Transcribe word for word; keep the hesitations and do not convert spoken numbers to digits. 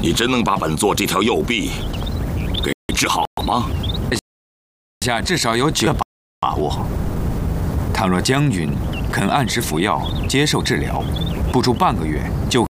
你真能把本座这条右臂给治好吗？ 下至少有九把握。倘若将军肯按时服药，接受治疗，不出半个月就